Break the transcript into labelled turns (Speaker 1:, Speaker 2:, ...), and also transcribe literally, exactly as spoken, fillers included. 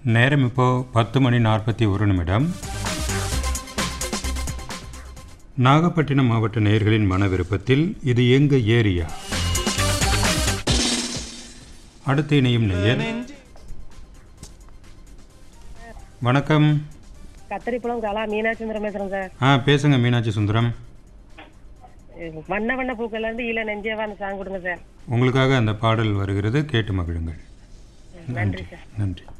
Speaker 1: நேரம் இப்போது பத்து மணி நாற்பத்தி ஒரு நிமிடம். நாகப்பட்டினம் மாவட்ட நேயர்களின் மன விருப்பத்தில் இது எங்க ஏரியா. அடுத்த இணையும் நேயர். வணக்கம்.
Speaker 2: கத்திரிப்பழம் கலா மீனாட்சி சுந்தரம் பேசுறேன் சார்.
Speaker 1: ஆ பேசுங்க மீனாட்சி சுந்தரம்.
Speaker 2: வண்ண வண்ண பூக்கள்ல இருந்து ஈல நெஞ்சேவா அந்த சாங் கொடுங்க சார்.
Speaker 1: உங்களுக்காக அந்த பாடல் வருகிறது, கேட்டு மகிழுங்கள்.
Speaker 2: நன்றி சார்.
Speaker 1: நன்றி.